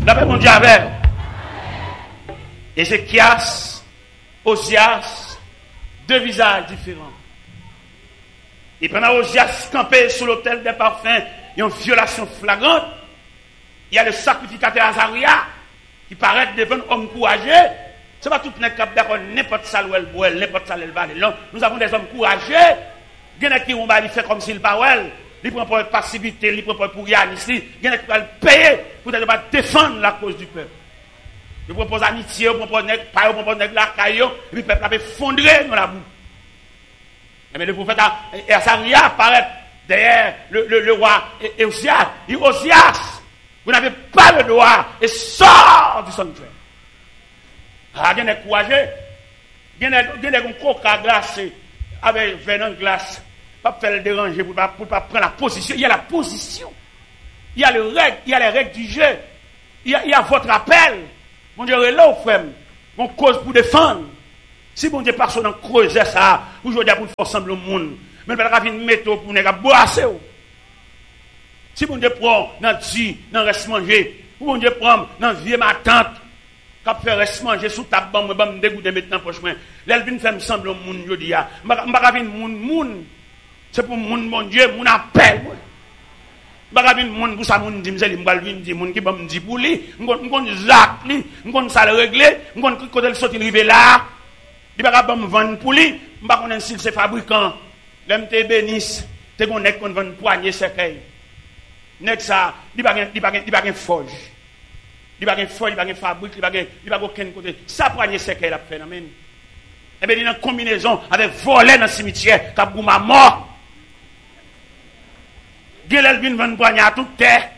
La paix, mon Dieu, avec. Ézéchias, Osias, deux visages différents. Et pendant Osias campé sur l'autel des parfums, il y a une violation flagrante. Il y a le sacrificateur Azaria qui paraît devant un homme courageux. Ce n'est pas tout le monde d'accord, n'importe ça où elle boit, n'importe ça où elle va. Nous avons des hommes courageux. Il y en a qui vont faire comme s'il parle. Ils prennent pour passivité, ils prennent pour rien ici. Il y en a qui vont payer pour défendre la cause du peuple. Ils proposent amitié, ils proposent la caillou, et puis le peuple a fondré dans la boue. Mais le prophète Azaria apparaît derrière le roi Osias. Il dit Osias, vous n'avez pas le droit et sort du sanctuaire. Ah, il y a des courageux. Il y a des coca glacés avec venin glace. Pas faire le déranger pour pas prendre la position. Il y a la position. Il y a les règles du jeu. Il y a votre appel. Mon Dieu, là, frère, mon cause pour défendre. Si mon Dieu personne dans creuser ça, aujourd'hui pour faire sembler au monde, mais il va venir mettre pour ne pas boire. Si mon Dieu prend dans le reste manger, ou mon Dieu prend dans vie ma tante, qui fait reste manger sous ta bombe, je vais me dégoûter maintenant pour moi. Là, elle vient faire sembler au monde aujourd'hui. Je ne vais pas venir monde. C'est pour mon Dieu, mon appel. Je ne vais pas venir monde pour ça, mon dit, je vais venir monde qui va me dire pour lui, je vais Jacques, je vais ça le régler, je vais côté le sortir river là. Il ne va pas me vendre pour lui, je ne vais pas connaître si c'est fabricant. L'MT bénisse, tu connais qu'on vend poignée cercueil. Nek ça, il n'y a pas de forge. Il n'y a pas de forge, il n'y a pas de fabrique, il n'y a pas aucun côté. Ça poignée cercueil a fait, amen. Eh bien, il y a une combinaison avec voler dans le cimetière, qui a boum à mort. Gélel vient vendre poignée à toute terre.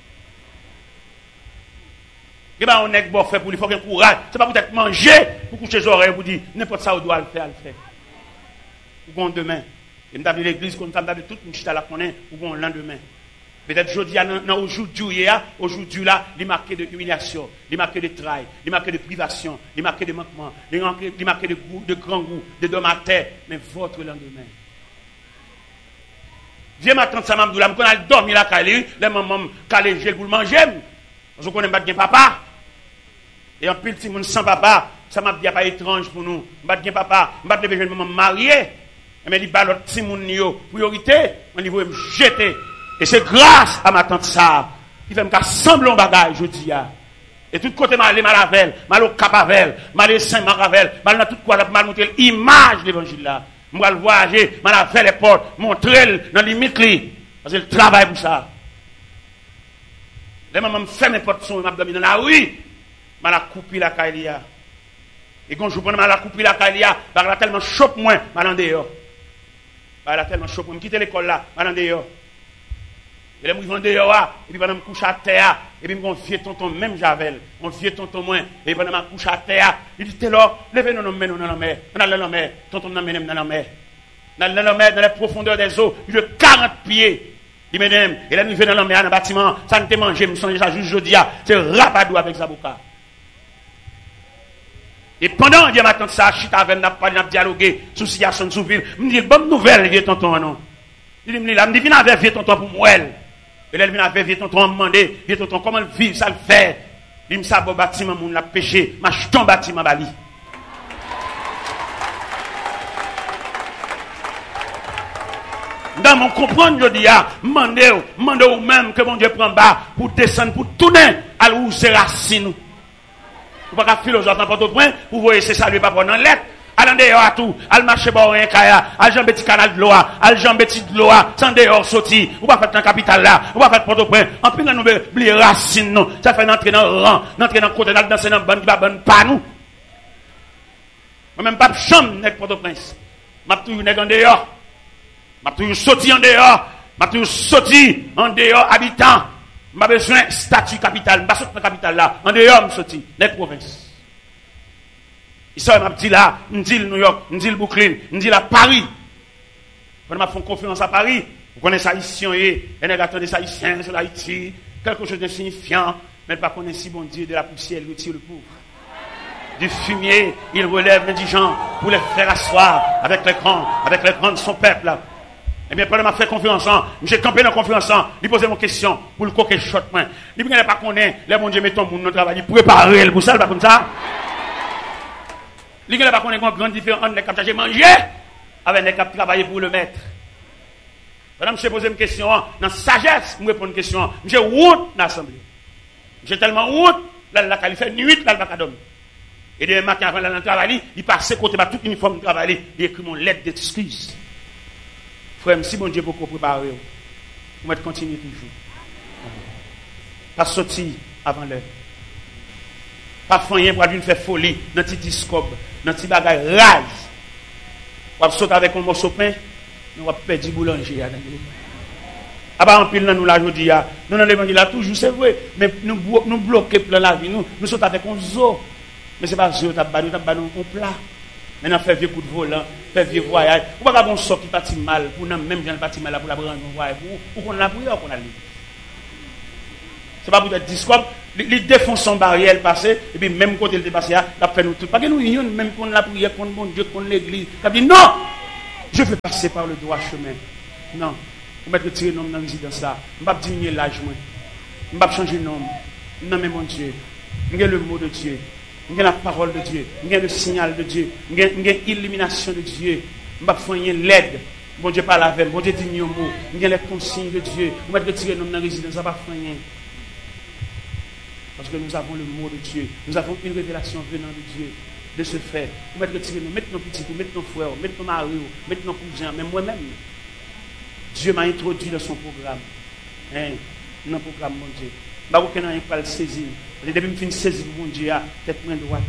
Et bien, on est bon fait pour lui, il faut qu'il courage. Ce n'est pas pour être mangé, pour coucher les oreilles, pour dire, n'importe ça, on doit le faire, Ou demain. Et nous avons l'église, nous avons toute une chute à la connaître, ou le lendemain. Peut-être aujourd'hui, là, il est marqué de humiliation, il est marqué de travail, il est marqué de privation, il est marqué de manquement, il est marqué de grand goût, de dommages, mais votre lendemain. Viens ma tante Samam Doula, je vais dormir là, les mamans calé gel pour le manger. Je connais pas de papa. Et en plus, si mon sans papa, ça m'a dit pas étrange pour nous. Je ne papa, je ne vais pas maman mariée. Mais il bat l'autre si mon priorité, au niveau me jeter. Et c'est grâce à ma tante ça qui fait me sembler un bagage aujourd'hui. Et tout côté mal Malavel, mal au Capavel, mal Saint Maravel, mal dans tout quoi mal montrer l'image de l'évangile là. Je vais le voyager, je vais faire les portes, montrer dans les limite. Parce que je travaille pour ça. Les mamans me font mes portes, je vais dans la rue, je vais couper la caïlia. Et quand je prends la couper la caïlia, je vais tellement chope moi, je vais en dehors. Je vais tellement chope moi, je quitte l'école là, je vais en dehors. Et là, je vais en dehors, et puis pendant que je me couche à terre, et puis mon vieux tonton, même Javel, mon vieux tonton moins, et pendant que je me couche à terre, il dit, t'es là, levez-nous dans la mer, dans la mer, tonton dans la mer, dans les profondeurs des eaux, il de 40 pieds. Il m'aime, et là, nous venons dans la mer, dans le bâtiment, ça ne te mange, je me sens déjà juste jeudi, c'est rapadou avec Zaboka. Et pendant que je m'attends ça, je suis avec n'a dialogué sur la situation de Souville, je me dis, bonne nouvelle, vieux tonton, non. Il me dit, viens avec vieux tonton pour moi. Et là, il vient avec vieux tonton, me demander, vieux tonton, comment vivre, ça le fait. Il me dit, ça, bon bâtiment, mon l'a péché, ma jeton bâtiment, bali. Dans mon comprendre, je dis, demandez au même que mon Dieu prend bas pour descendre, pour tourner à où c'est racine. Vous ne pouvez pas philosophe dans votre point, vous voyez, c'est ça, lui, pas prendre en lettre. Allez dehors à tout, allez marcher par un kaya, allez jambe petit canal de l'eau, allez jambe petit de l'eau, sans dehors sorti, ou pas faire dans capitale là, ou pas faire Port-au-Prince, en plus nous oublier racine non, ça fait entrer dans le rang, entrer dans le côté, danser dans le ban qui va bonne pas nous. Moi même pas chambre nèg Port-au-Prince. M'a toujours nèg en dehors. M'a toujours sorti en dehors, m'a toujours sorti en dehors habitant. M'a besoin statut capitale, m'a sorti dans capitale là, en dehors me sorti nèg province. Ça m'a dit là, me dit New York, me dit Brooklyn, me dit là Paris. Quand m'a fait confiance à Paris, vous connaissez ça ici, et les attendent ça ici, sur Haïti, quelque chose d'insignifiant, mais pas connaître si bon Dieu de la poussière, il retire le pauvre. Du fumier, il relève l'indigent pour les faire asseoir avec les grands de son peuple là. Eh bien, pendant que je fais conférence, je campé dans la conférence, je pose mon question pour le coquet shot. Il ne pas connaître, les bon Dieu met ton monde dans travail, préparer pour ça, pas comme ça. Il ne pas connaître une grande différence entre les cap chercher manger avec les cap travailler pour le maître. Madame, je pose une question, dans sagesse, je réponds une question. J'ai honte dans l'assemblée. J'ai tellement honte, là, il fait nuit, là, il va pas dormir. Et demain matin, avant d'aller travailler, il passe côté tout uniforme de travail, il écrit mon lettre d'excuse. Frère, si bon Dieu peut préparer, vous mettez continuer toujours. Pas sortir avant l'heure. Pas faire rien pour aller faire folie dans petit discobe, dans petit bagage rage. Vous sauter avec un morceau de pain, nous allons perdre du boulanger. Ah bah en pile nous la jodi a. Nous dans l'évangile là toujours c'est vrai, mais nous bloquer plein la vie nous sautons avec un zoo. Mais c'est pas zoo, t'as pas un plat. Maintenant faire vieux coup de volant, faire vieux voyage. Ou pas qu'on sort qui parti mal pour nous même gens parti mal pour la prendre un voyage pour qu'on la prière qu'on a libre. C'est pas pour être discours, les défonce son barrière passé et puis même côté le dépassé là, la fait nous tout. Pas que nous unions même qu'on la prière contre bon Dieu, contre l'église. Ça dit non. Je vais passer par le droit chemin. Non. Vous mettez retirer nom dans la résidence là. Je ne vais pas diminuer l'âge. Je ne vais pas changer de nom. Non, mais mon Dieu. J'ai le mot de Dieu. J'ai la parole de Dieu. J'ai le signal de Dieu. J'ai l'illumination de Dieu. Je ne vais pas faire l'aide. Bon Dieu parle avec. Bon Dieu dit un mot. J'ai les consignes de Dieu. Vous mettez retirer nom dans la résidence. Ça ne va pas faire rien. Parce que nous avons le mot de Dieu. Nous avons une révélation venant de Dieu. De ce fait. Vous mettez retirer nous. Mettez nos petits, mettez nos frères, mettez nos maris, mettez nos cousins, même moi-même. Dieu m'a introduit dans son programme. Dans le programme, mon Dieu. Je ne vais pas le saisir. Depuis que je finis de saisir, mon Dieu, tête moins droite.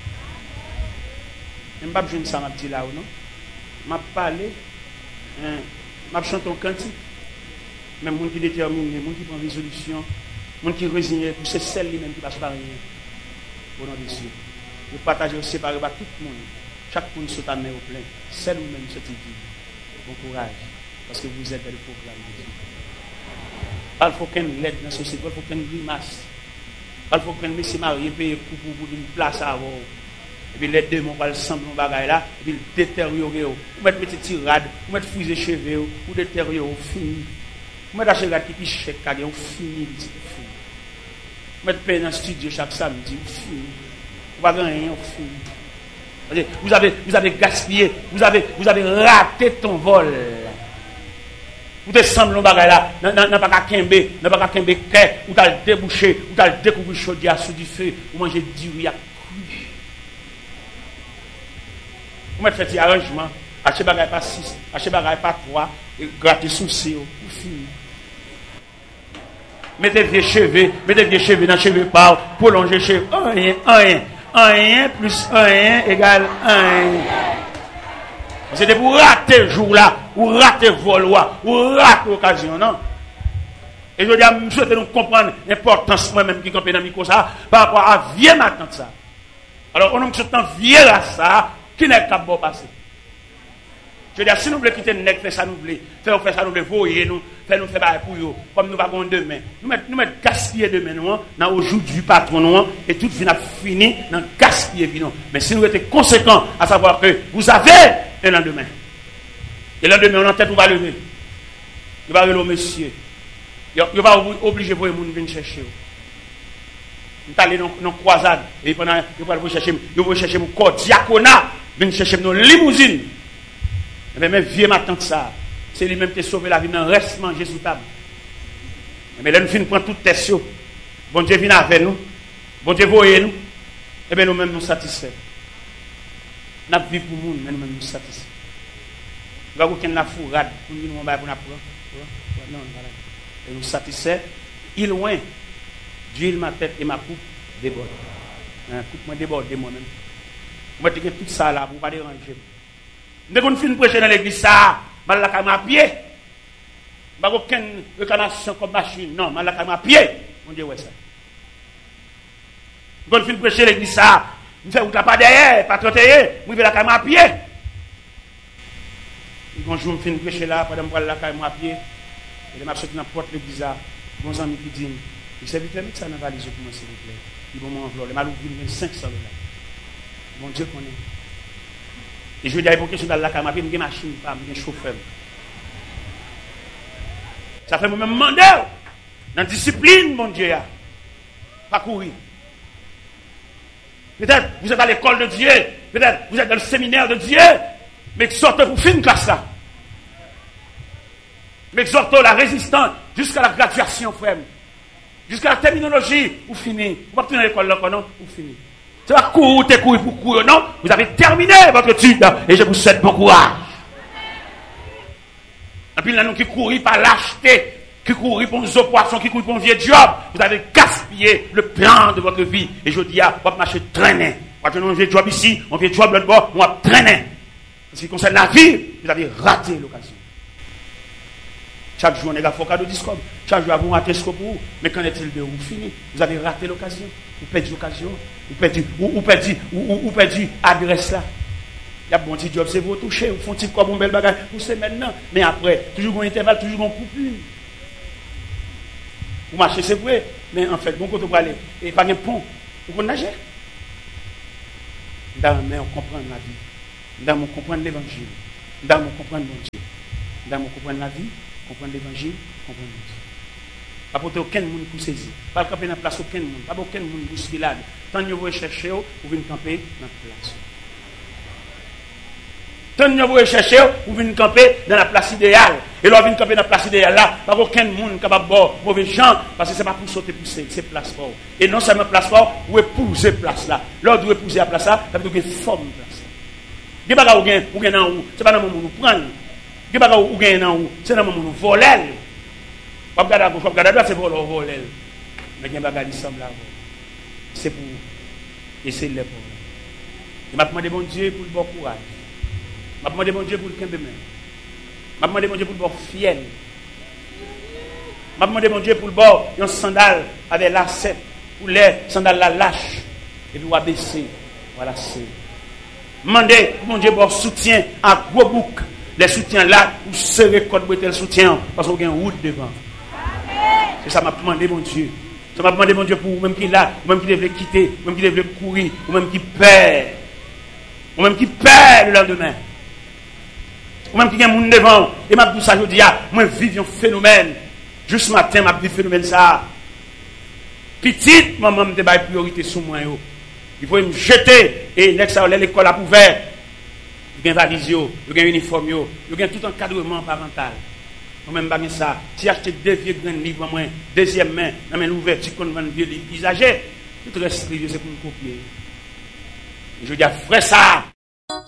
Je ne vais pas jouer ça, je là ou non. Je vais parler. Je vais chanter un cantique. Même les gens qui déterminent, les gens qui prennent résolution, les gens qui résignent, c'est celle lui-même qui passe par rien. Au nom de Dieu. Je partage aussi séparer par tout le monde. Chaque monde saute à main au plein. Celle ou même cette vie. Bon courage. Parce que vous êtes dans le programme de Dieu. Il faut qu'une lettre dans la société, il faut qu'une grimace. Il faut qu'un monsieur marié paye pour une place à avoir. Et puis les deux, on va le sembler dans le bagage là, et puis le détériorer. Vous mettez des tirades, vous mettez fusée cheveux, vous détériorer, fini. Vous mettez acheter un petit chèque, vous fini. Vous mettez payer dans le studio chaque samedi, vous fini. Vous n'avez rien, vous fini. Vous avez gaspillé, vous avez raté ton vol. Vous te semblez dans le bagage là, n'a pas qu'à kembe, ou t'as le débouché, ou t'as le découvert chaudière sous du feu, ou manger du riz à cru. Vous mettez fait des arrangements, achetez bagage pas 6, achetez bagage pas 3, et grattez souci, vous finissez. Mettez vieux cheveux dans cheveux par, prolongez cheveux, 1 plus 1 égale 1. C'était pour rater le jour là, ou rater le vol, ou rater l'occasion, non? Et je dis à M. souhaite nous comprendre l'importance moi-même qui campé dans le micro ça, par rapport à vieux matin ça. Alors, on a un vieux là ça, qui n'est pas bon passé. Je dis, si nous voulons quitter le nec, faire ça nous voulons, faire ça nous voulons, voyer nous, faire bail pour eux, comme nous avons demain. Nous mettons gaspiller demain, nous, dans le jour du patron, nous, et tout vient fini dans gaspiller, non. Mais si nous étions conséquents, à savoir que vous avez un lendemain. Et le lendemain, on a tête, on va lever. Il va lever monsieur. Il va obliger pour les gens de venir chercher. Nous allons aller dans une croisade, et pendant, il va chercher mon corps diaconat, venir chercher nos limousines. Mais même vieux ma tante ça, c'est lui-même qui a sauvé la vie dans le reste manger sous table. Mais là, nous finissons prendre toute tête. Bon Dieu vient avec nous. Bon Dieu voyez nous. Et bien nous-mêmes nous satisfaits. Nous avons vécu pour nous, mais nous-mêmes nous satisfaits. Nous avons aucune fourrade pour nous pour nous apprendre. Non, voilà. Et nous satisfaits. Il loin, d'huile ma tête et ma coupe déborde. Coupe moi déborde moi-même. Moi, je vais tout ça là pour ne pas déranger. Dès qu'on finit de prêcher dans l'église, ça, je vais à pied. Je n'ai aucune réclamation comme machine. Non, je vais à pied. On dit, ouais, ça. Dès qu'on finit de prêcher dans l'église, ça, je fais pas derrière, pas trotter, je vais à pied. Un jour, je finis de prêcher là, pendant que je vais à pied. Et je suis dans la porte de l'église, mon ami qui dit, il s'est vite mettre ça dans la valise pour moi, s'il vous plaît. Il va m'envoyer. Il m'a ouvert 500 $. Mon Dieu connaît. Et je veux dire, pour question dans la caméra, j'ai une machine, j'ai un chauffeur. Ça fait moi-même demander dans la discipline, mon Dieu. Pas courir. Peut-être vous êtes à l'école de Dieu. Peut-être vous êtes dans le séminaire de Dieu. Mais sortez pour finir classe là. Mais exhortez la résistance jusqu'à la graduation, frère. Jusqu'à la terminologie, vous finissez. Vous ne pouvez pas l'école là, non? Vous finissez. C'est pas courir pour courir, non? Vous avez terminé votre étude et je vous souhaite bon courage. Et puis là, nous qui courons par lâcheté, qui courons pour nos poissons, qui courons pour un vieux job, vous avez gaspillé le plan de votre vie. Et je dis, vous marchez traîner. Vous avez un vieux job ici, un vieux job l'autre bord, on va traîner. En ce qui concerne la vie, vous avez raté l'occasion. Chaque jour, on est là, faut cadeau discours. Chaque jour, vous ratez ce pour vous. Mais qu'en est-il de vous? Fini. Vous avez raté l'occasion. Vous perdez l'occasion. Vous perdez l'adresse là. Il y a bon petit job, c'est vous toucher. Vous font petit comme un bel bagage. Vous savez maintenant. Mais après, toujours un intervalle, toujours un coupure. Vous marchez, c'est vrai. Mais en fait, bon côté pour aller. Et pas un pont. Vous pouvez nager. Mais on comprend la vie. On comprend l'évangile. On comprend mon Dieu. On comprend la vie. Comprendre l'évangile, comprendre Dieu. Pas pour aucun monde pour saisir. Pas camper dans la place aucun monde. Pas aucun monde pour se là. Tant que vous cherchez, vous venez camper dans la place. Tant que vous cherchez, vous venez camper dans la place idéale. Et là, vous venez camper dans la place idéale là. Pas aucun monde capable de boire mauvais gens. Parce que ce n'est pas pour sauter pour c'est place fort. Et non seulement place fort, vous épouser place là. Là, vous épouser la place là, ça veut dire que forme place là. Des bagages ou gain en haut, c'est pas dans le monde où prendre. Des bagages ou gain en haut, c'est dans le monde où voler. Pas regarder à gauche, pas regarder à droite, c'est pour voler. Mais des bagages qui semblent là. C'est pour essayer de les pour. Je m'a demandé mon Dieu pour le bon courage. Je m'a demandé mon Dieu pour le camp de main. Je m'a demandé mon Dieu pour le bon fiel. Je m'a demandé mon Dieu pour le bon un sandal avec lacet. Pour les sandales la lâche. Et puis on va baisser. Voilà c'est. Demandez mon Dieu pour soutien à gros bouc. Les soutiens là, pour serrer code pour le soutien. Parce qu'on a une route devant. C'est ça m'a demandé mon Dieu. Ça m'a demandé mon Dieu pour vous-même qui est là, vous-même qui devez quitter, vous-même qui devez courir, vous-même qui perd. Vous-même qui perd le lendemain. Vous-même qui a un monde devant. Et m'a dit ça, je dis, moi, vive un phénomène. Juste ce matin, m'a dit phénomène ça. Petite, maman me débat priorité sur moi. Il faut me jeter. Et next à l'école a ouvert. Il y a un valise, il y a un uniforme, il y a tout encadrement parental. Moi-même, pas ça. Si acheter 2 vieux grands livres, moi, deuxième main, dans l'ouverture qu'on vend vieux livres usagés, tout reste c'est pour me copier. Et je dis, frère, ça,